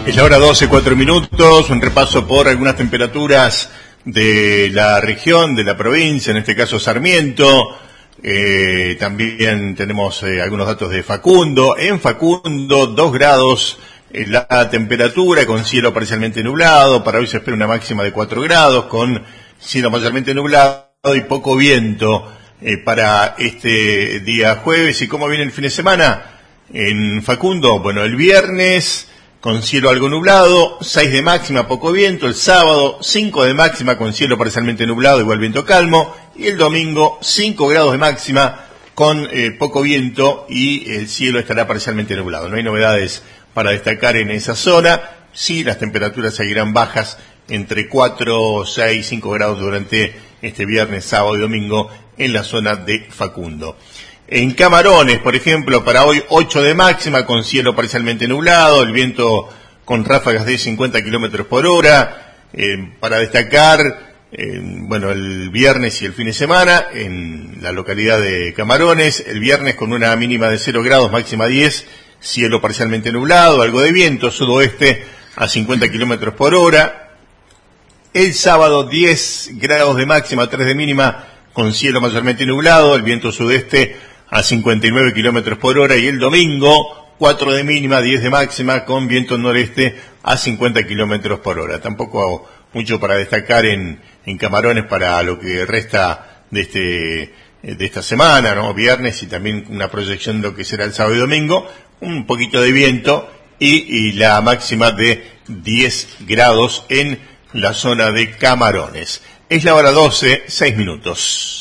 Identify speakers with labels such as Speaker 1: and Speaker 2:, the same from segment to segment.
Speaker 1: Es la hora 12, 4 minutos, un repaso por algunas temperaturas de la región, de la provincia, en este caso Sarmiento. También tenemos algunos datos de Facundo. En Facundo, 2 grados la temperatura, con cielo parcialmente nublado. Para hoy se espera una máxima de 4 grados, con cielo parcialmente nublado y poco viento para este día jueves. ¿Y cómo viene el fin de semana? En Facundo, bueno, el viernes con cielo algo nublado, 6 de máxima, poco viento. El sábado, 5 de máxima con cielo parcialmente nublado, igual viento calmo. Y el domingo, 5 grados de máxima con poco viento y el cielo estará parcialmente nublado. No hay novedades para destacar en esa zona. Sí, las temperaturas seguirán bajas entre 4, 6, 5 grados durante este viernes, sábado y domingo en la zona de Facundo. En Camarones, por ejemplo, para hoy 8 de máxima con cielo parcialmente nublado, el viento con ráfagas de 50 kilómetros por hora. Para destacar, bueno, el viernes y el fin de semana en la localidad de Camarones, el viernes con una mínima de 0 grados, máxima 10, cielo parcialmente nublado, algo de viento, sudoeste a 50 kilómetros por hora. El sábado 10 grados de máxima, 3 de mínima, con cielo mayormente nublado, el viento sudeste a 59 kilómetros por hora, y el domingo 4 de mínima, 10 de máxima, con viento noreste a 50 kilómetros por hora. Tampoco mucho para destacar en Camarones para lo que resta de esta semana, ¿no? Viernes, y también una proyección de lo que será el sábado y domingo, un poquito de viento y la máxima de 10 grados en la zona de Camarones. Es la hora 12, 6 minutos.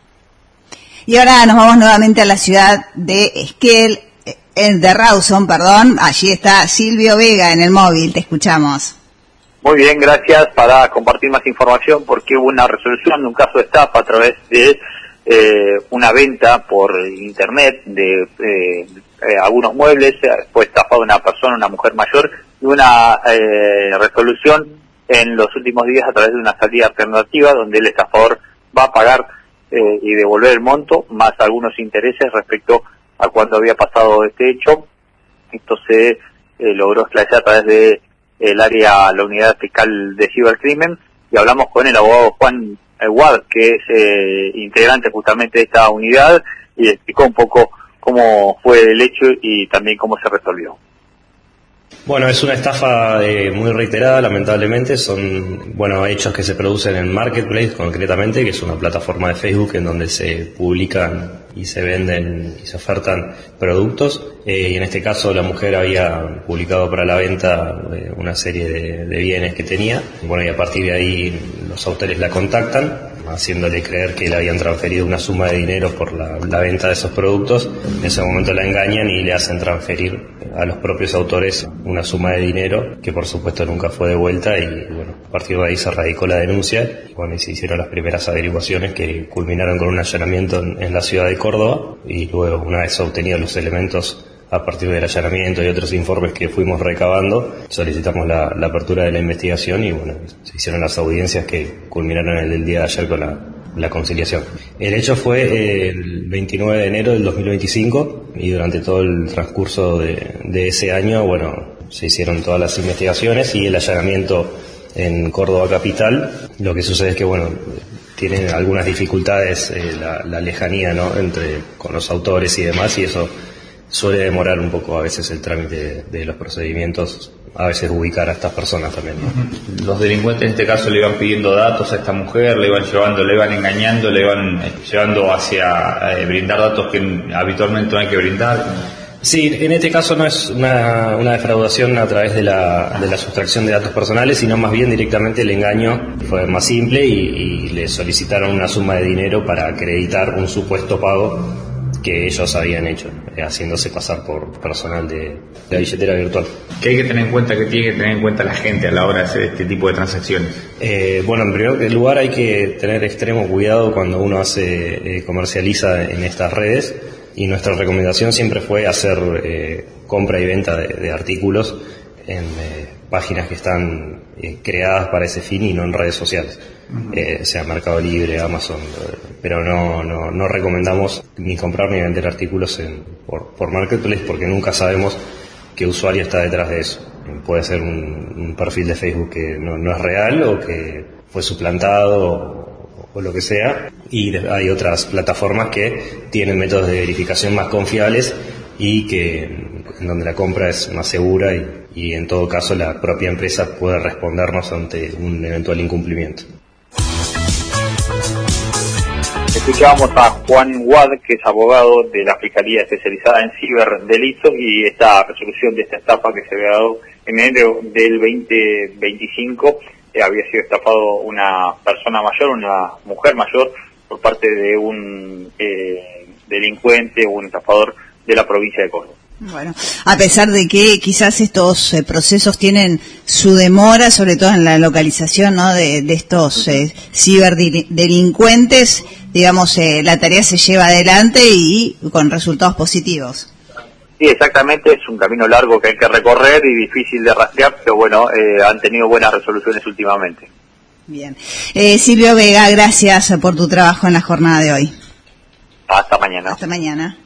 Speaker 2: Y ahora nos vamos nuevamente a la ciudad de Esquel, de Rawson, perdón. Allí está Silvio Vega en el móvil, te escuchamos.
Speaker 3: Muy bien, gracias. Para compartir más información, porque hubo una resolución de un caso de estafa a través de una venta por internet de algunos muebles. Fue estafada una persona, una mujer mayor, y una resolución en los últimos días a través de una salida alternativa donde el estafador va a pagar y devolver el monto, más algunos intereses respecto a cuándo había pasado este hecho. Esto se logró esclarecer a través de la unidad fiscal de cibercrimen, y hablamos con el abogado Juan Ward, que es integrante justamente de esta unidad, y explicó un poco cómo fue el hecho y también cómo se resolvió.
Speaker 4: Bueno, es una estafa muy reiterada, lamentablemente. Son, hechos que se producen en Marketplace, concretamente, que es una plataforma de Facebook en donde se publican y se venden y se ofertan productos. Y en este caso la mujer había publicado para la venta una serie de bienes que tenía. Y a partir de ahí los autores la contactan, haciéndole creer que le habían transferido una suma de dinero por la venta de esos productos. En ese momento la engañan y le hacen transferir a los propios autores una suma de dinero que por supuesto nunca fue devuelta, y a partir de ahí se radicó la denuncia y se hicieron las primeras averiguaciones que culminaron con un allanamiento en la ciudad de Córdoba. Y luego, una vez obtenidos los elementos a partir del allanamiento y otros informes que fuimos recabando, solicitamos la apertura de la investigación y se hicieron las audiencias que culminaron el día de ayer con la conciliación. El hecho fue el 29 de enero del 2025, y durante todo el transcurso de ese año, se hicieron todas las investigaciones y el allanamiento en Córdoba capital. Lo que sucede es que, tienen algunas dificultades la lejanía, ¿no?, con los autores y demás, y eso suele demorar un poco a veces el trámite de los procedimientos, a veces ubicar a estas personas también, ¿no?
Speaker 5: Los delincuentes en este caso le iban pidiendo datos a esta mujer, le iban engañando, le iban llevando hacia brindar datos que habitualmente no hay que brindar.
Speaker 4: Sí, en este caso no es una defraudación a través de la sustracción de datos personales, sino más bien directamente el engaño fue más simple y le solicitaron una suma de dinero para acreditar un supuesto pago que ellos habían hecho, haciéndose pasar por personal de la billetera virtual.
Speaker 5: ¿Qué hay que tener en cuenta, qué tiene que tener en cuenta la gente a la hora de hacer este tipo de transacciones?
Speaker 4: En primer lugar hay que tener extremo cuidado cuando uno comercializa en estas redes, y nuestra recomendación siempre fue hacer compra y venta de artículos en páginas que están creadas para ese fin y no en redes sociales, sea Mercado Libre, Amazon, pero no recomendamos ni comprar ni vender artículos por Marketplace, porque nunca sabemos qué usuario está detrás de eso. Puede ser un perfil de Facebook que no es real o que fue suplantado o lo que sea, y hay otras plataformas que tienen métodos de verificación más confiables y que en donde la compra es más segura y en todo caso la propia empresa puede respondernos ante un eventual incumplimiento.
Speaker 3: Escuchábamos a Juan Wad, que es abogado de la Fiscalía Especializada en Ciberdelitos, y esta resolución de esta estafa que se había dado en enero del 2025, había sido estafado una persona mayor, una mujer mayor, por parte de un delincuente o un estafador de la provincia de Córdoba.
Speaker 2: Bueno, a pesar de que quizás estos procesos tienen su demora, sobre todo en la localización, ¿no?, de estos ciberdelincuentes, digamos, la tarea se lleva adelante y con resultados positivos.
Speaker 3: Sí, exactamente, es un camino largo que hay que recorrer y difícil de rastrear, pero bueno, han tenido buenas resoluciones últimamente.
Speaker 2: Bien. Silvio Vega, gracias por tu trabajo en la jornada de hoy.
Speaker 3: Hasta mañana.
Speaker 2: Hasta mañana.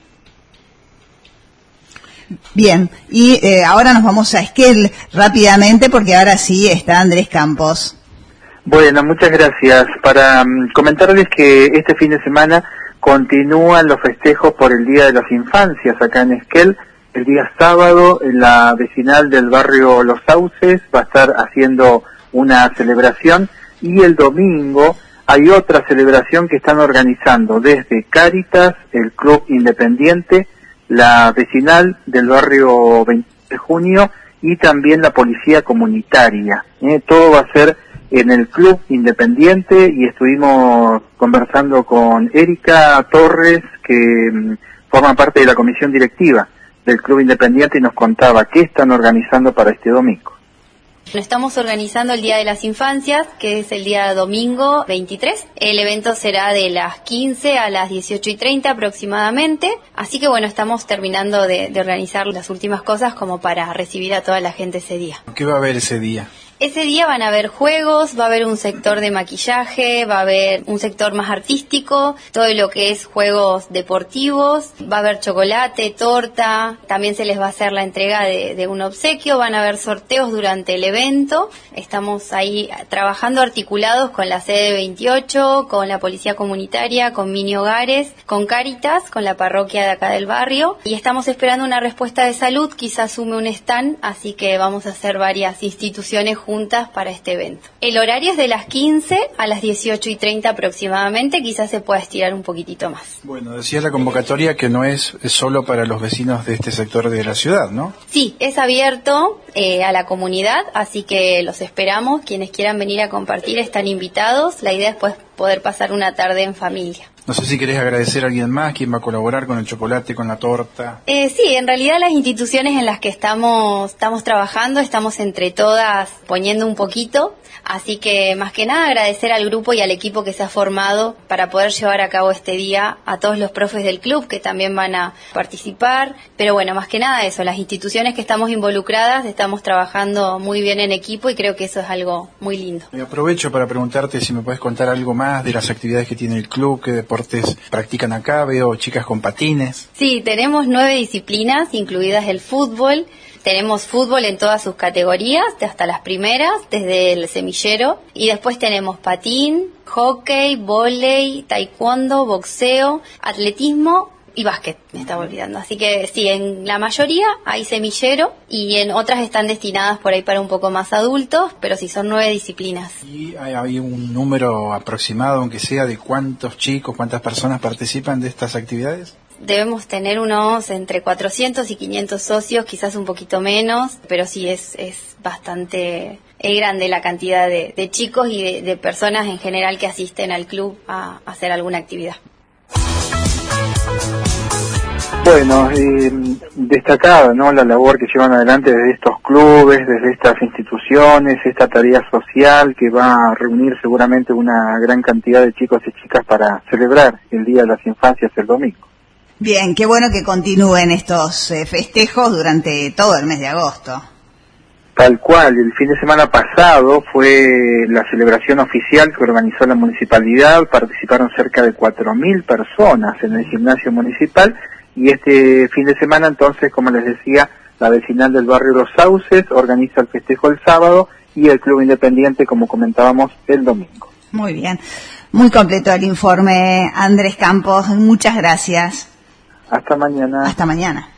Speaker 2: Bien, y ahora nos vamos a Esquel rápidamente porque ahora sí está Andrés Campos.
Speaker 6: Bueno, muchas gracias. Para comentarles que este fin de semana continúan los festejos por el Día de las Infancias acá en Esquel. El día sábado, en la vecinal del barrio Los Sauces va a estar haciendo una celebración, y el domingo hay otra celebración que están organizando desde Cáritas, el Club Independiente, la vecinal del barrio 20 de junio y también la policía comunitaria. Todo va a ser en el Club Independiente, y estuvimos conversando con Erika Torres, que forma parte de la comisión directiva del Club Independiente, y nos contaba qué están organizando para este domingo.
Speaker 7: Estamos organizando el Día de las Infancias, que es el día domingo 23. El evento será de las 15 a las 18:30 aproximadamente. Así que bueno, estamos terminando de organizar las últimas cosas como para recibir a toda la gente ese día.
Speaker 8: ¿Qué va a haber ese día?
Speaker 7: Ese día van a haber juegos, va a haber un sector de maquillaje, va a haber un sector más artístico, todo lo que es juegos deportivos, va a haber chocolate, torta, también se les va a hacer la entrega de un obsequio, van a haber sorteos durante el evento. Estamos ahí trabajando articulados con la sede 28, con la policía comunitaria, con Mini Hogares, con Cáritas, con la parroquia de acá del barrio, y estamos esperando una respuesta de salud, quizás sume un stand, así que vamos a hacer varias instituciones juntas para este evento. El horario es de las 15 a las 18:30 aproximadamente, quizás se pueda estirar un poquitito más.
Speaker 8: Bueno, decía la convocatoria que no es solo para los vecinos de este sector de la ciudad, ¿no?
Speaker 7: Sí, es abierto a la comunidad, así que los esperamos. Quienes quieran venir a compartir están invitados. La idea es pues poder pasar una tarde en familia.
Speaker 8: No sé si querés agradecer a alguien más, quién va a colaborar con el chocolate, con la torta.
Speaker 7: Sí, en realidad las instituciones en las que estamos trabajando, estamos entre todas poniendo un poquito, así que más que nada agradecer al grupo y al equipo que se ha formado para poder llevar a cabo este día, a todos los profes del club que también van a participar, pero bueno, más que nada eso, las instituciones que estamos involucradas, estamos trabajando muy bien en equipo y creo que eso es algo muy lindo.
Speaker 8: Y aprovecho para preguntarte si me puedes contar algo más de las actividades que tiene el club, qué deportes practican acá. Veo chicas con patines.
Speaker 7: Sí, tenemos 9 disciplinas, incluidas el fútbol. Tenemos fútbol en todas sus categorías, hasta las primeras, desde el semillero. Y después tenemos patín, hockey, vóley, taekwondo, boxeo, atletismo y básquet, me estaba olvidando. Así que sí, en la mayoría hay semillero y en otras están destinadas por ahí para un poco más adultos, pero sí son 9 disciplinas.
Speaker 8: ¿Y hay un número aproximado, aunque sea, de cuántos chicos, cuántas personas participan de estas actividades?
Speaker 7: Debemos tener unos entre 400 y 500 socios, quizás un poquito menos, pero sí es bastante grande la cantidad de chicos y de personas en general que asisten al club a hacer alguna actividad.
Speaker 6: Bueno, destacada, ¿no?, la labor que llevan adelante desde estos clubes, desde estas instituciones, esta tarea social que va a reunir seguramente una gran cantidad de chicos y chicas para celebrar el Día de las Infancias el domingo.
Speaker 2: Bien, qué bueno que continúen estos festejos durante todo el mes de agosto.
Speaker 6: Tal cual, el fin de semana pasado fue la celebración oficial que organizó la municipalidad, participaron cerca de 4.000 personas en el gimnasio municipal, y este fin de semana entonces, como les decía, La vecinal del barrio Los Sauces organiza el festejo el sábado y el Club Independiente, como comentábamos, el domingo.
Speaker 2: Muy bien. Muy completo el informe, Andrés Campos. Muchas gracias.
Speaker 6: Hasta mañana.
Speaker 2: Hasta mañana.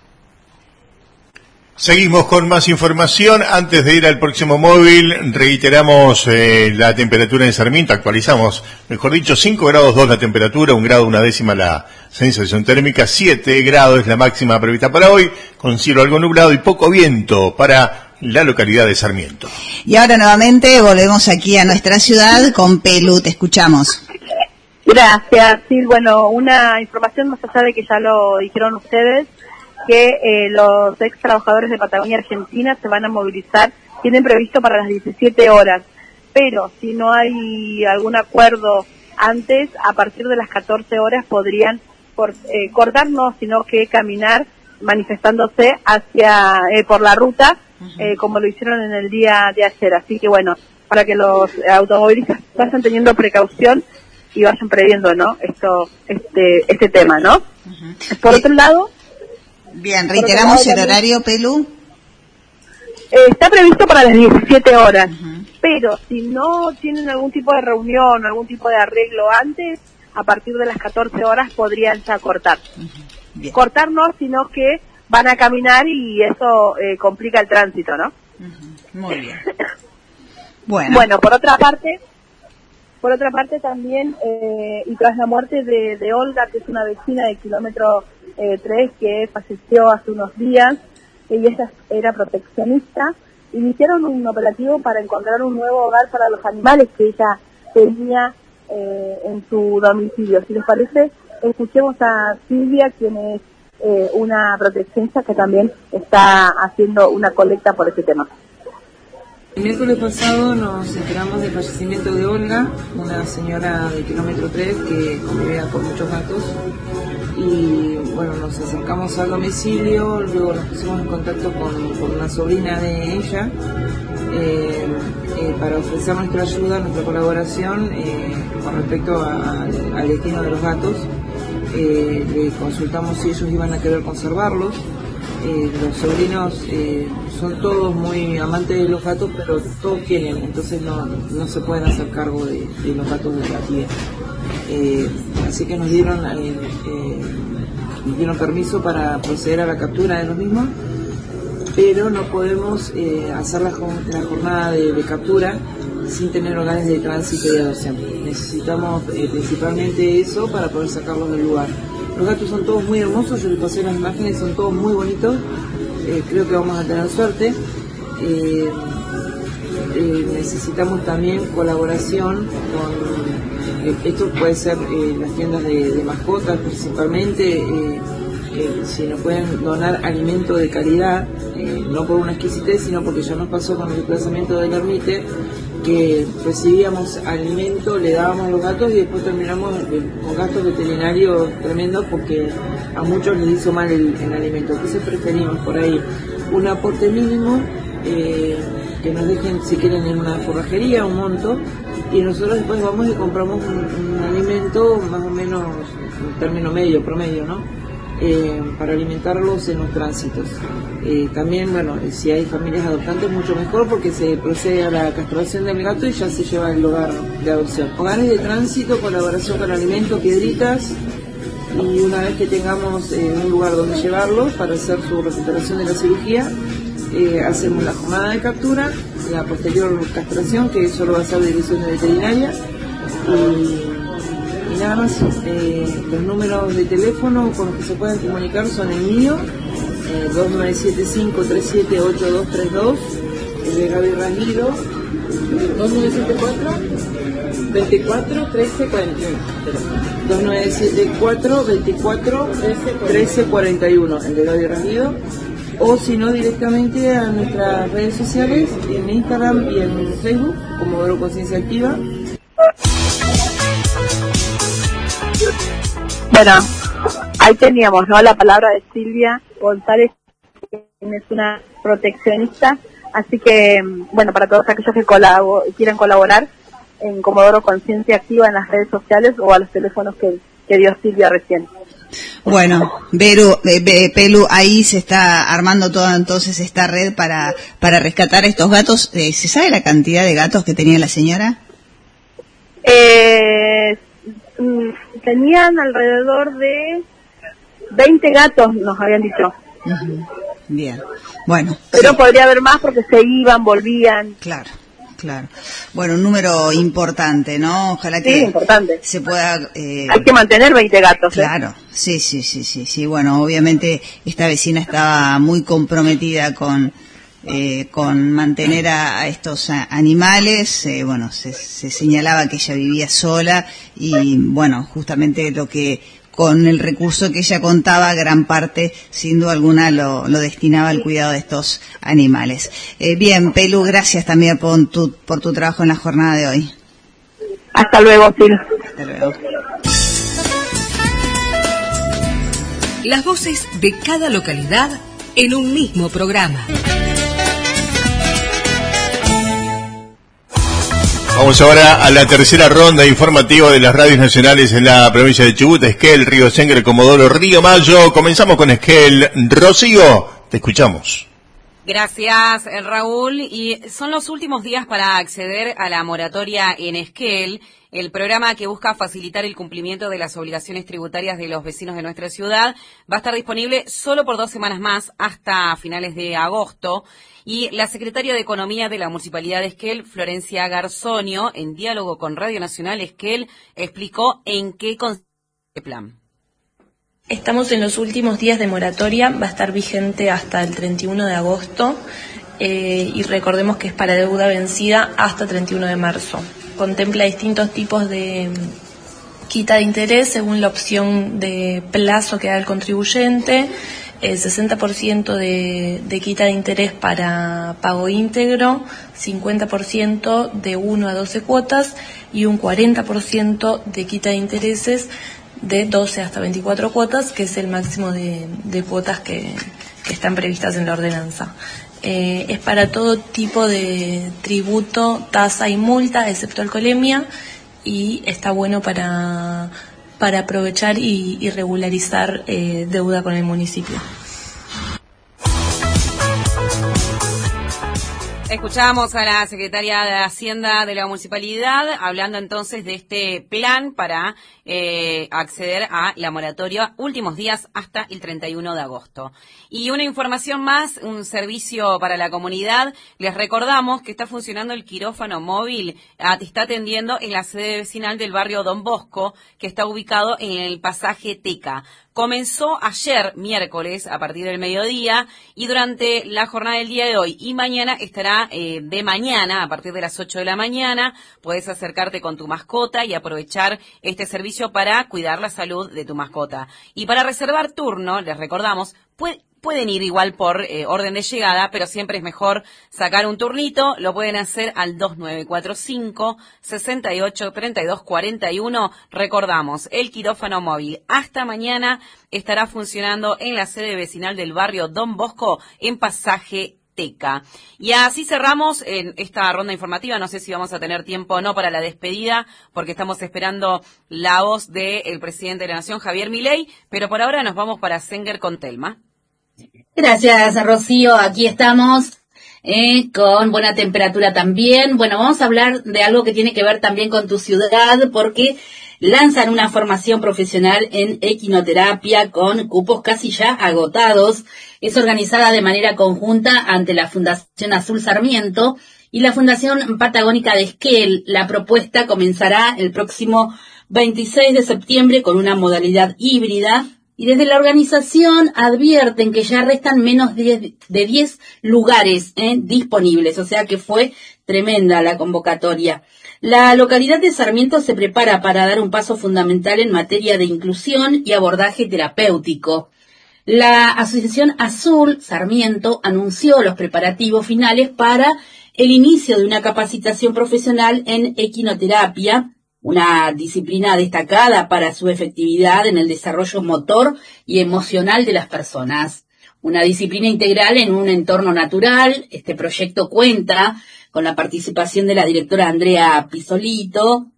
Speaker 1: Seguimos con más información. Antes de ir al próximo móvil, reiteramos la temperatura en Sarmiento. Actualizamos, mejor dicho, 5 grados 2 la temperatura, 1 grado 1/10 la sensación térmica, 7 grados es la máxima prevista para hoy, con cielo algo nublado y poco viento para la localidad de Sarmiento.
Speaker 2: Y ahora nuevamente volvemos aquí a nuestra ciudad con Pelu. Te escuchamos.
Speaker 9: Gracias. Sí, bueno, una información más allá de que ya lo dijeron ustedes, que los ex trabajadores de Patagonia Argentina se van a movilizar, tienen previsto para las 17 horas, pero si no hay algún acuerdo antes, a partir de las 14 horas podrían cortar, no, sino que caminar manifestándose hacia por la ruta, como lo hicieron en el día de ayer. Así que bueno, para que los automovilistas vayan teniendo precaución y vayan previendo, ¿no? Este tema, ¿no? Por otro lado,
Speaker 2: bien, reiteramos el horario, Pelu.
Speaker 9: Está previsto para las 17 horas, pero si no tienen algún tipo de reunión, algún tipo de arreglo antes, a partir de las 14 horas podrían ya cortar. Cortar no, sino que van a caminar y eso complica el tránsito, ¿no?
Speaker 2: Muy bien.
Speaker 9: Bueno, por otra parte también, y tras la muerte de Olga, que es una vecina del kilómetro 3 que falleció hace unos días, y ella era proteccionista, iniciaron un operativo para encontrar un nuevo hogar para los animales que ella tenía en su domicilio. Si les parece, escuchemos a Silvia, quien es una proteccionista que también está haciendo una colecta por ese tema.
Speaker 10: El miércoles pasado nos enteramos del fallecimiento de Olga, una señora de kilómetro 3 que convivía con muchos gatos, y bueno, nos acercamos al domicilio, luego nos pusimos en contacto con una sobrina de ella para ofrecer nuestra ayuda, nuestra colaboración con respecto al destino de los gatos. Le consultamos si ellos iban a querer conservarlos. Los sobrinos son todos muy amantes de los gatos, pero todos quieren, entonces no se pueden hacer cargo de los gatos de la tía. Así que nos dieron permiso para proceder a la captura de los mismos, pero no podemos hacer la jornada de captura sin tener hogares de tránsito y de adopción. Necesitamos principalmente eso para poder sacarlos del lugar. Los gatos son todos muy hermosos, yo les pasé las imágenes, son todos muy bonitos, creo que vamos a tener suerte. Necesitamos también colaboración con, esto puede ser las tiendas de mascotas principalmente, si nos pueden donar alimento de calidad, no por una exquisitez, sino porque ya nos pasó con el desplazamiento del ermite, que recibíamos alimento, le dábamos a los gatos y después terminamos con gastos veterinarios tremendos porque a muchos les hizo mal el alimento. Entonces preferimos por ahí un aporte mínimo, que nos dejen si quieren en una forrajería un monto, y nosotros después vamos y compramos un alimento más o menos en término medio, promedio, ¿no? Para alimentarlos en los tránsitos. También, bueno, si hay familias adoptantes, mucho mejor porque se procede a la castración del gato y ya se lleva el hogar de adopción. Hogares de tránsito, colaboración con alimentos, piedritas, y una vez que tengamos un lugar donde llevarlos para hacer su recuperación de la cirugía, hacemos la jornada de captura, la posterior castración, que solo va a ser de dirección de veterinaria, y nada más. Los números de teléfono con los que se pueden comunicar son el mío, 2975-378232, el de Gaby Ranguido, 2974-24-1341, 2974-24-1341, el de Gaby Ranguido, o si no directamente a nuestras redes sociales, en Instagram y en Facebook, Comodoro Conciencia Activa.
Speaker 9: Bueno, ahí teníamos, ¿no?, la palabra de Silvia González, que es una proteccionista. Así que, bueno, para todos aquellos que quieran colaborar en Comodoro Conciencia Activa en las redes sociales o a los teléfonos que dio Silvia recién.
Speaker 2: Bueno, Pelu, ahí se está armando toda entonces esta red para rescatar a estos gatos. ¿Se sabe la cantidad de gatos que tenía la señora?
Speaker 9: Tenían alrededor de 20 gatos, nos habían dicho.
Speaker 2: Uh-huh. Bien, bueno.
Speaker 9: Pero
Speaker 2: sí.
Speaker 9: Podría haber más porque se iban, volvían.
Speaker 2: Claro. Bueno, un número importante, ¿no? Ojalá que
Speaker 9: importante.
Speaker 2: Se pueda...
Speaker 9: Hay que mantener 20 gatos.
Speaker 2: Claro, sí. Bueno, obviamente esta vecina estaba muy comprometida con mantener a estos animales. Bueno, se señalaba que ella vivía sola y, bueno, justamente lo que... con el recurso que ella contaba, gran parte, sin duda alguna, lo destinaba al cuidado de estos animales. Bien, Pelu, gracias también por tu trabajo en la jornada de hoy.
Speaker 9: Hasta luego, Sil.
Speaker 2: Hasta luego.
Speaker 11: Las voces de cada localidad en un mismo programa.
Speaker 1: Vamos ahora a la tercera ronda informativa de las radios nacionales en la provincia de Chubut, Esquel, Río Sengre, Comodoro, Río Mayo. Comenzamos con Esquel. Rocío, te escuchamos.
Speaker 12: Gracias, Raúl. Y son los últimos días para acceder a la moratoria en Esquel, el programa que busca facilitar el cumplimiento de las obligaciones tributarias de los vecinos de nuestra ciudad. Va a estar disponible solo por 2 semanas más, hasta finales de agosto. Y la secretaria de Economía de la Municipalidad de Esquel, Florencia Garzonio, en diálogo con Radio Nacional Esquel, explicó en qué consiste el plan.
Speaker 13: Estamos en los últimos días de moratoria, va a estar vigente hasta el 31 de agosto y recordemos que es para deuda vencida hasta 31 de marzo. Contempla distintos tipos de quita de interés según la opción de plazo que da el contribuyente, 60% de quita de interés para pago íntegro, 50% de 1 a 12 cuotas y un 40% de quita de intereses de 12 hasta 24 cuotas, que es el máximo de cuotas que están previstas en la ordenanza. Es para todo tipo de tributo, tasa y multa, excepto alcoholemia, y está bueno para aprovechar y regularizar deuda con el municipio.
Speaker 12: Escuchamos a la secretaria de Hacienda de la Municipalidad hablando entonces de este plan para acceder a la moratoria últimos días hasta el 31 de agosto. Y una información más, un servicio para la comunidad. Les recordamos que está funcionando el quirófano móvil, está atendiendo en la sede vecinal del barrio Don Bosco, que está ubicado en el pasaje Teca. Comenzó ayer, miércoles, a partir del mediodía, y durante la jornada del día de hoy y mañana estará de mañana, a partir de las 8 de la mañana. Puedes acercarte con tu mascota y aprovechar este servicio para cuidar la salud de tu mascota. Y para reservar turno, les recordamos, pueden ir igual por orden de llegada, pero siempre es mejor sacar un turnito. Lo pueden hacer al 2945-683241. Recordamos, el quirófano móvil hasta mañana estará funcionando en la sede vecinal del barrio Don Bosco, en pasaje Teca. Y así cerramos en esta ronda informativa. No sé si vamos a tener tiempo o no para la despedida, porque estamos esperando la voz del presidente de la Nación, Javier Milei, pero por ahora nos vamos para Sengher con Telma.
Speaker 14: Gracias, Rocío. Aquí estamos con buena temperatura también. Bueno, vamos a hablar de algo que tiene que ver también con tu ciudad, porque lanzan una formación profesional en equinoterapia con cupos casi ya agotados. Es organizada de manera conjunta ante la Fundación Azul Sarmiento y la Fundación Patagónica de Esquel. La propuesta comenzará el próximo 26 de septiembre con una modalidad híbrida. Y desde la organización advierten que ya restan menos de 10 lugares disponibles, o sea que fue tremenda la convocatoria. La localidad de Sarmiento se prepara para dar un paso fundamental en materia de inclusión y abordaje terapéutico. La Asociación Azul Sarmiento anunció los preparativos finales para el inicio de una capacitación profesional en equinoterapia, una disciplina destacada para su efectividad en el desarrollo motor y emocional de las personas. Una disciplina integral en un entorno natural. Este proyecto cuenta con la participación de la directora Andrea Pisolito,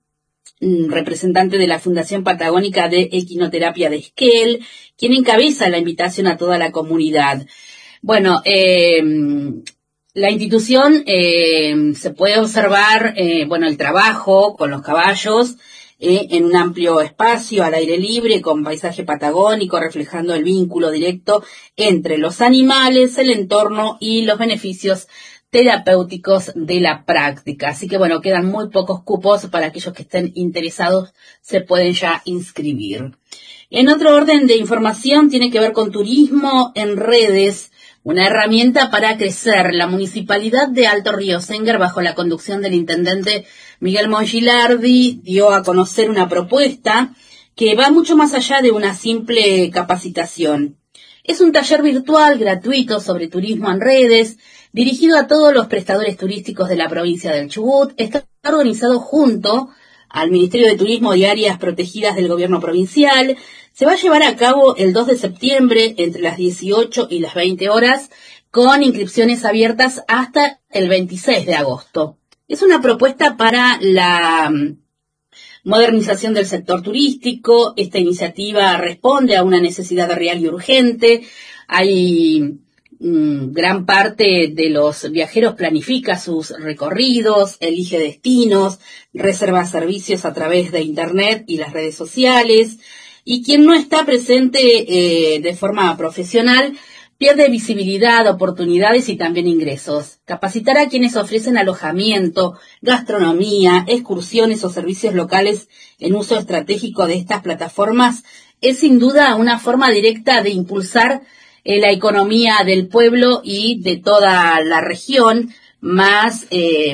Speaker 14: representante de la Fundación Patagónica de Equinoterapia de Esquel, quien encabeza la invitación a toda la comunidad. Bueno, la institución se puede observar, el trabajo con los caballos en un amplio espacio al aire libre con paisaje patagónico reflejando el vínculo directo entre los animales, el entorno y los beneficios terapéuticos de la práctica. Así que bueno, quedan muy pocos cupos para aquellos que estén interesados, se pueden ya inscribir. En otro orden de información tiene que ver con turismo en redes, una herramienta para crecer. La Municipalidad de Alto Río Senguer, bajo la conducción del intendente Miguel Mongilardi, dio a conocer una propuesta que va mucho más allá de una simple capacitación. Es un taller virtual gratuito sobre turismo en redes, dirigido a todos los prestadores turísticos de la provincia del Chubut. Está organizado junto al Ministerio de Turismo y Áreas Protegidas del Gobierno Provincial. Se va a llevar a cabo el 2 de septiembre entre las 18 y las 20 horas, con inscripciones abiertas hasta el 26 de agosto. Es una propuesta para la modernización del sector turístico. Esta iniciativa responde a una necesidad real y urgente. Hay gran parte de los viajeros planifica sus recorridos, elige destinos, reserva servicios a través de Internet y las redes sociales. Y quien no está presente de forma profesional pierde visibilidad, oportunidades y también ingresos. Capacitar a quienes ofrecen alojamiento, gastronomía, excursiones o servicios locales en uso estratégico de estas plataformas es sin duda una forma directa de impulsar la economía del pueblo y de toda la región, más,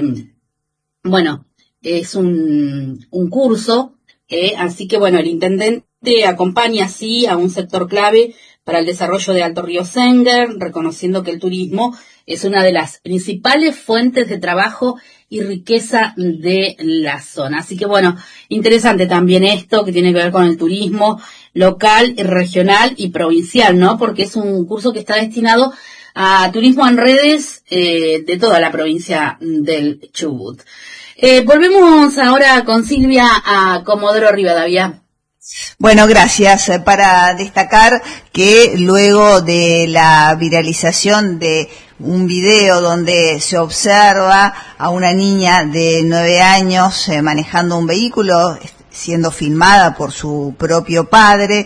Speaker 14: es un curso, así que bueno, el intendente acompaña así a un sector clave para el desarrollo de Alto Río Senguer, reconociendo que el turismo es una de las principales fuentes de trabajo y riqueza de la zona. Así que bueno, interesante también esto que tiene que ver con el turismo local, regional y provincial, ¿no? Porque es un curso que está destinado a turismo en redes de toda la provincia del Chubut. Volvemos ahora con Silvia a Comodoro Rivadavia.
Speaker 2: Bueno, gracias. Para destacar que luego de la viralización de un video donde se observa a una niña de 9 años manejando un vehículo, siendo filmada por su propio padre,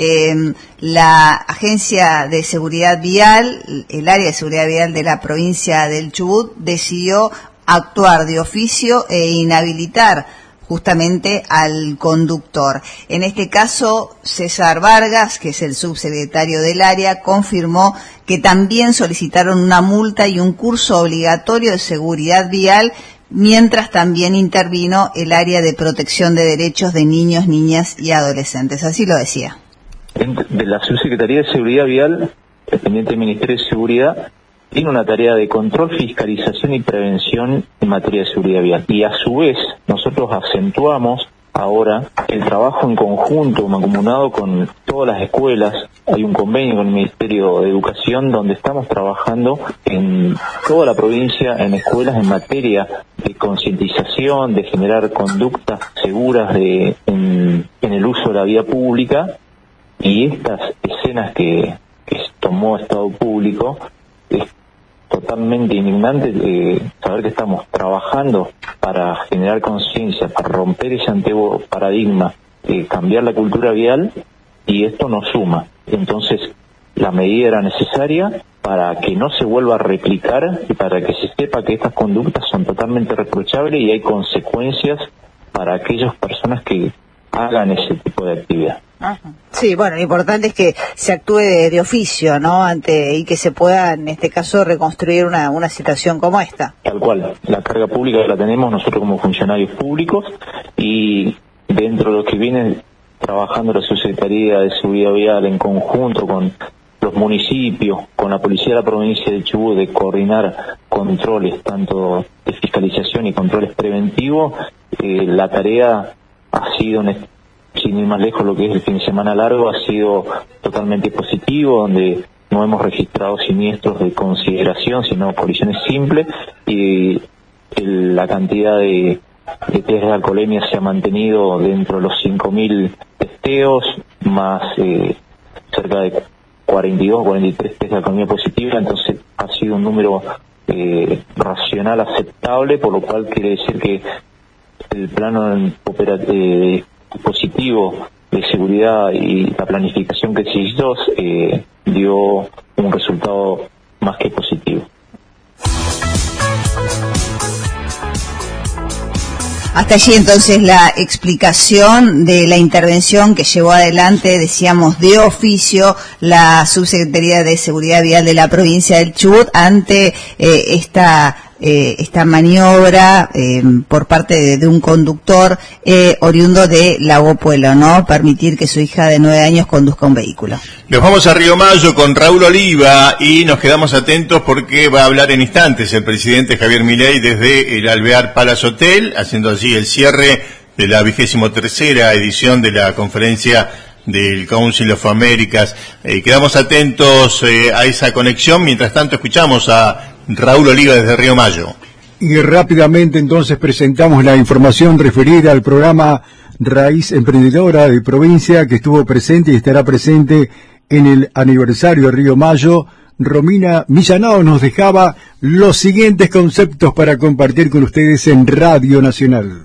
Speaker 2: la Agencia de Seguridad Vial, el área de seguridad vial de la provincia del Chubut, decidió actuar de oficio e inhabilitar justamente al conductor. En este caso, César Vargas, que es el subsecretario del área, confirmó que también solicitaron una multa y un curso obligatorio de seguridad vial, mientras también intervino el área de protección de derechos de niños, niñas y adolescentes. Así lo decía.
Speaker 15: De la Subsecretaría de Seguridad Vial, dependiente del Ministerio de Seguridad, tiene una tarea de control, fiscalización y prevención en materia de seguridad vial. Y a su vez, nosotros acentuamos ahora el trabajo en conjunto, mancomunado con todas las escuelas. Hay un convenio con el Ministerio de Educación donde estamos trabajando en toda la provincia, en escuelas en materia de concientización, de generar conductas seguras en el uso de la vía pública. Y estas escenas que tomó Estado Público, es totalmente indignante saber que estamos trabajando para generar conciencia, para romper ese antiguo paradigma, cambiar la cultura vial, y esto nos suma. Entonces, la medida era necesaria para que no se vuelva a replicar y para que se sepa que estas conductas son totalmente reprochables y hay consecuencias para aquellas personas que hagan ese tipo de actividad.
Speaker 16: Ajá. Sí, bueno, lo importante es que se actúe de oficio, ¿no? Y que se pueda, en este caso, reconstruir una situación como esta.
Speaker 15: Tal cual. La carga pública la tenemos nosotros como funcionarios públicos, y dentro de lo que viene trabajando la Subsecretaría de Seguridad Vial en conjunto con los municipios, con la Policía de la provincia de Chubut, de coordinar controles, tanto de fiscalización y controles preventivos, la tarea ha sido, sin ir más lejos, lo que es el fin de semana largo, ha sido totalmente positivo, donde no hemos registrado siniestros de consideración, sino colisiones simples, y la cantidad de de test de alcoholemia se ha mantenido dentro de los 5.000 testeos, más cerca de 42, 43 test de alcoholemia positiva, entonces ha sido un número racional aceptable, por lo cual quiere decir que el plano positivo de seguridad y la planificación que se hizo dio un resultado más que positivo.
Speaker 2: Hasta allí entonces la explicación de la intervención que llevó adelante, decíamos, de oficio la Subsecretaría de Seguridad Vial de la provincia del Chubut ante esta maniobra por parte de un conductor oriundo de Lago Puelo, ¿no? Permitir que su hija de 9 años conduzca un vehículo.
Speaker 1: Nos vamos a Río Mayo con Raúl Oliva y nos quedamos atentos porque va a hablar en instantes el presidente Javier Milei desde el Alvear Palace Hotel, haciendo allí el cierre de la 23ª edición de la conferencia del Council of Americas. Quedamos atentos a esa conexión. Mientras tanto escuchamos a Raúl Oliva desde Río Mayo.
Speaker 17: Y rápidamente entonces presentamos la información referida al programa Raíz Emprendedora de Provincia, que estuvo presente y estará presente en el aniversario de Río Mayo. Romina Millanao nos dejaba los siguientes conceptos para compartir con ustedes en Radio Nacional.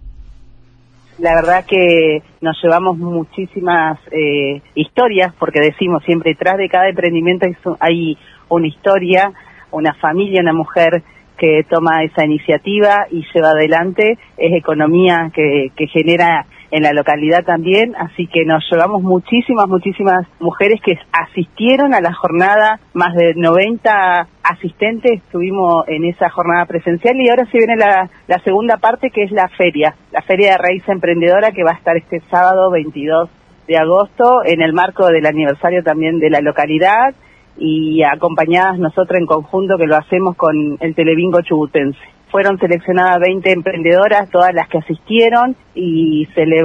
Speaker 18: La verdad que nos llevamos muchísimas historias, porque decimos siempre, detrás de cada emprendimiento hay una historia, una familia, una mujer que toma esa iniciativa y lleva adelante, es economía que genera en la localidad también, así que nos llevamos muchísimas mujeres que asistieron a la jornada, más de 90 asistentes estuvimos en esa jornada presencial, y ahora se viene la segunda parte, que es la feria de Raíz Emprendedora, que va a estar este sábado 22 de agosto en el marco del aniversario también de la localidad, y acompañadas nosotros en conjunto, que lo hacemos con el Telebingo Chubutense. Fueron seleccionadas 20 emprendedoras, todas las que asistieron, y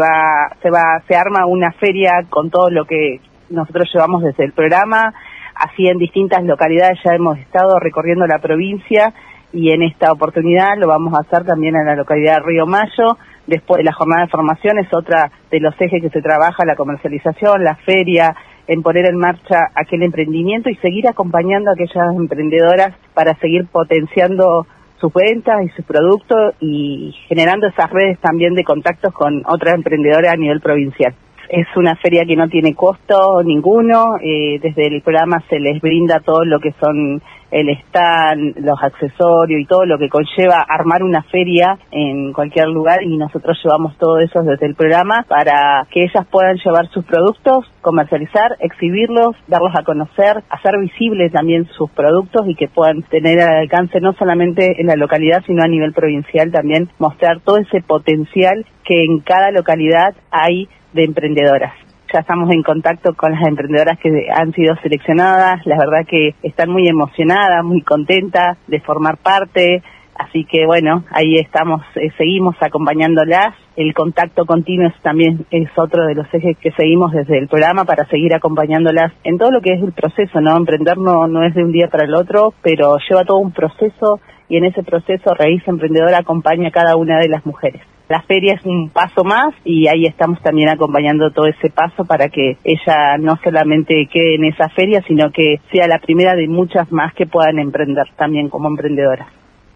Speaker 18: se arma una feria con todo lo que nosotros llevamos desde el programa. Así en distintas localidades ya hemos estado recorriendo la provincia, y en esta oportunidad lo vamos a hacer también en la localidad de Río Mayo. Después de la jornada de formación es otra de los ejes que se trabaja, la comercialización, la feria, en poner en marcha aquel emprendimiento y seguir acompañando a aquellas emprendedoras para seguir potenciando sus ventas y sus productos y generando esas redes también de contactos con otras emprendedoras a nivel provincial. Es una feria que no tiene costo ninguno, desde el programa se les brinda todo lo que son el stand, los accesorios y todo lo que conlleva armar una feria en cualquier lugar, y nosotros llevamos todo eso desde el programa para que ellas puedan llevar sus productos, comercializar, exhibirlos, darlos a conocer, hacer visibles también sus productos y que puedan tener al alcance no solamente en la localidad sino a nivel provincial, también mostrar todo ese potencial que en cada localidad hay de emprendedoras. Ya estamos en contacto con las emprendedoras que han sido seleccionadas, la verdad que están muy emocionadas, muy contentas de formar parte, así que bueno, ahí estamos, seguimos acompañándolas. El contacto continuo también es otro de los ejes que seguimos desde el programa para seguir acompañándolas en todo lo que es el proceso, ¿no? Emprender no es de un día para el otro, pero lleva todo un proceso, y en ese proceso Raíz Emprendedora acompaña a cada una de las mujeres. La feria es un paso más, y ahí estamos también acompañando todo ese paso para que ella no solamente quede en esa feria, sino que sea la primera de muchas más que puedan emprender también como emprendedoras.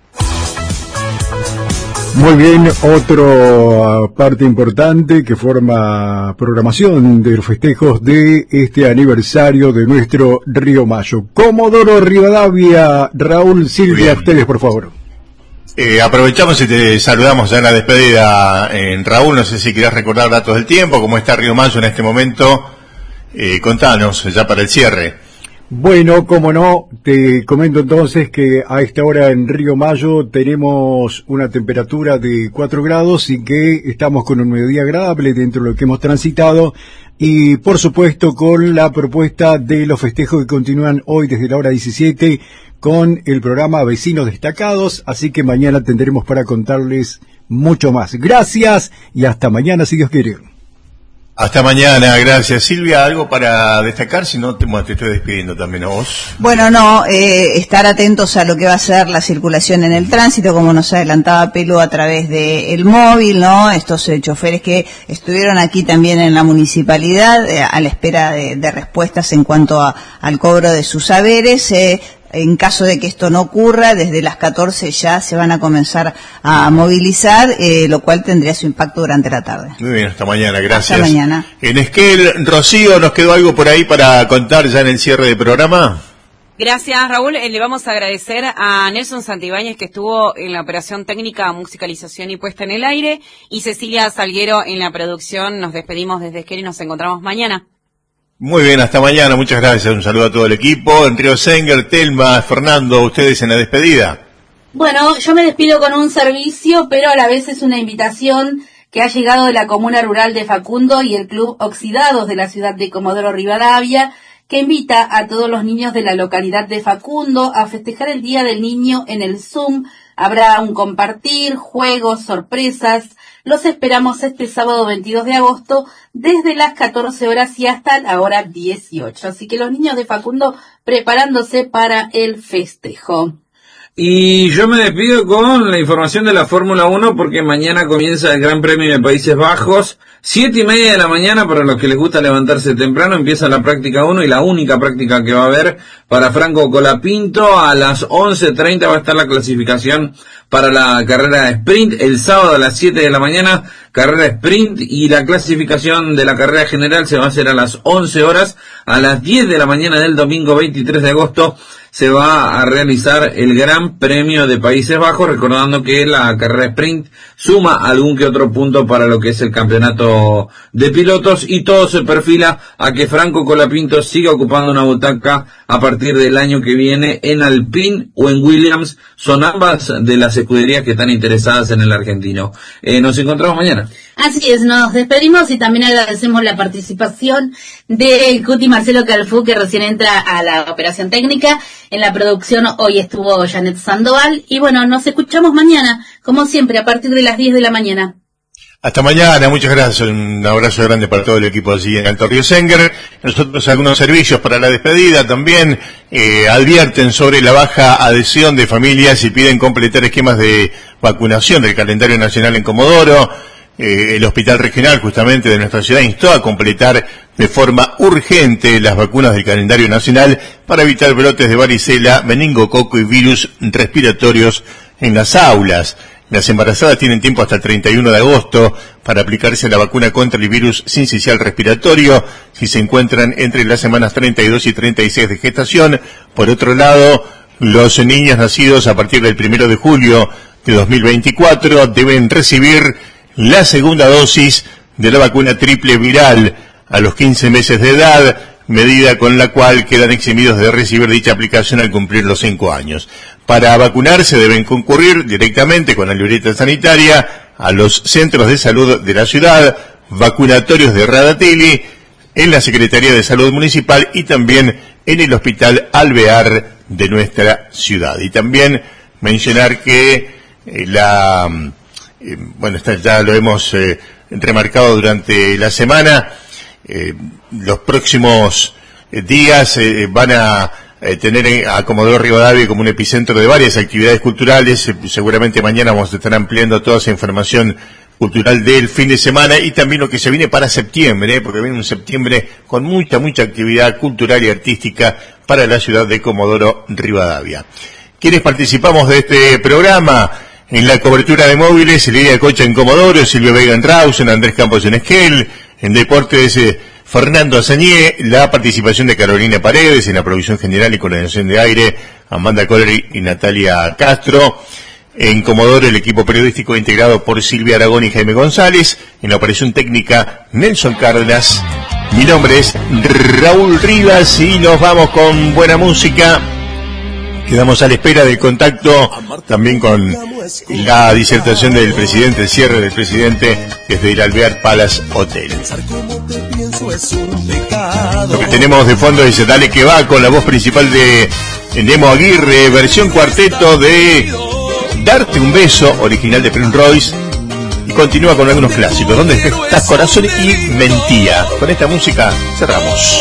Speaker 17: Muy bien, otra parte importante que forma programación de los festejos de este aniversario de nuestro Río Mayo. Comodoro Rivadavia, Raúl, Silvia, ustedes por favor.
Speaker 1: Aprovechamos y te saludamos ya en la despedida, Raúl, no sé si querés recordar datos del tiempo, cómo está Río Mayo en este momento, contanos ya para el cierre.
Speaker 17: Bueno, como no, te comento entonces que a esta hora en Río Mayo tenemos una temperatura de 4 grados y que estamos con un mediodía agradable dentro de lo que hemos transitado, y por supuesto con la propuesta de los festejos que continúan hoy desde la hora 17 con el programa Vecinos Destacados, así que mañana tendremos para contarles mucho más. Gracias y hasta mañana si Dios quiere.
Speaker 1: Hasta mañana, gracias. Silvia, ¿algo para destacar? Si no, te estoy despidiendo también a vos.
Speaker 2: Bueno, no, estar atentos a lo que va a ser la circulación en el tránsito, como nos adelantaba Pelu a través del móvil, ¿no? Estos choferes que estuvieron aquí también en la municipalidad a la espera de respuestas en cuanto al cobro de sus haberes. En caso de que esto no ocurra, desde las 14 ya se van a comenzar a movilizar, lo cual tendría su impacto durante la tarde.
Speaker 1: Muy bien, hasta mañana, gracias.
Speaker 2: Hasta mañana.
Speaker 1: En Esquel, Rocío, ¿nos quedó algo por ahí para contar ya en el cierre del programa?
Speaker 12: Gracias, Raúl. Le vamos a agradecer a Nelson Santibáñez, que estuvo en la operación técnica, musicalización y puesta en el aire, y Cecilia Salguero en la producción. Nos despedimos desde Esquel y nos encontramos mañana.
Speaker 1: Muy bien, hasta mañana, muchas gracias, un saludo a todo el equipo. En Río Senger, Telma, Fernando, ustedes en la despedida.
Speaker 14: Bueno, yo me despido con un servicio, pero a la vez es una invitación que ha llegado de la comuna rural de Facundo y el Club Oxidados de la ciudad de Comodoro Rivadavia, que invita a todos los niños de la localidad de Facundo a festejar el Día del Niño en el Zoom. Habrá un compartir, juegos, sorpresas. Los esperamos este sábado 22 de agosto desde las 14 horas y hasta la hora 18. Así que los niños de Facundo preparándose para el festejo.
Speaker 19: Y yo me despido con la información de la Fórmula 1 porque mañana comienza el Gran Premio de Países Bajos. 7:30 de la mañana, para los que les gusta levantarse temprano, empieza la práctica 1 y la única práctica que va a haber para Franco Colapinto. A las 11:30 va a estar la clasificación para la carrera de sprint. El sábado a las 7 de la mañana, carrera de sprint, y la clasificación de la carrera general se va a hacer a las 11 horas. A las 10 de la mañana del domingo 23 de agosto se va a realizar el Gran Premio de Países Bajos, recordando que la carrera sprint suma algún que otro punto para lo que es el campeonato de pilotos, y todo se perfila a que Franco Colapinto siga ocupando una butaca a partir del año que viene en Alpine o en Williams. Son ambas de las escuderías que están interesadas en el argentino. Nos encontramos mañana.
Speaker 14: Así es, nos despedimos y también agradecemos la participación de Cuti Marcelo Calfú, que recién entra a la operación técnica. En la producción hoy estuvo Janet Sandoval. Y bueno, nos escuchamos mañana, como siempre, a partir de las 10 de la mañana.
Speaker 1: Hasta mañana, muchas gracias, un abrazo grande para todo el equipo allí en Alto Río Senger. Nosotros algunos servicios para la despedida también, advierten sobre la baja adhesión de familias y piden completar esquemas de vacunación del calendario nacional en Comodoro. El hospital regional justamente de nuestra ciudad instó a completar de forma urgente las vacunas del calendario nacional para evitar brotes de varicela, meningococo y virus respiratorios en las aulas. Las embarazadas tienen tiempo hasta el 31 de agosto para aplicarse la vacuna contra el virus sincicial respiratorio si se encuentran entre las semanas 32 y 36 de gestación. Por otro lado, los niños nacidos a partir del 1 de julio de 2024 deben recibir la segunda dosis de la vacuna triple viral a los 15 meses de edad, medida con la cual quedan eximidos de recibir dicha aplicación al cumplir los 5 años. Para vacunarse deben concurrir directamente con la libreta sanitaria a los centros de salud de la ciudad, vacunatorios de Radatili, en la Secretaría de Salud Municipal y también en el Hospital Alvear de nuestra ciudad. Y también mencionar que ya lo hemos remarcado durante la semana, los próximos días van a tener a Comodoro Rivadavia como un epicentro de varias actividades culturales. Seguramente mañana vamos a estar ampliando toda esa información cultural del fin de semana y también lo que se viene para septiembre, porque viene un septiembre con mucha actividad cultural y artística para la ciudad de Comodoro Rivadavia. ¿Quiénes participamos de este programa? En la cobertura de móviles, Lidia Cocha en Comodoro, Silvio Vega en Rawson, Andrés Campos en Esquel. En deportes, Fernando Azañé, la participación de Carolina Paredes en la provisión general y coordinación de aire, Amanda Collery y Natalia Castro. En Comodoro, el equipo periodístico integrado por Silvia Aragón y Jaime González. En la operación técnica, Nelson Cárdenas. Mi nombre es Raúl Rivas y nos vamos con buena música. Quedamos a la espera del contacto también con la disertación del presidente, el cierre del presidente desde el Alvear Palace Hotel. Lo que tenemos de fondo es Dale que va, con la voz principal de Nemo Aguirre, versión cuarteto de Darte un beso, original de Prince Royce, y continúa con algunos clásicos. ¿Dónde estás, corazón? Y Mentía. Con esta música cerramos.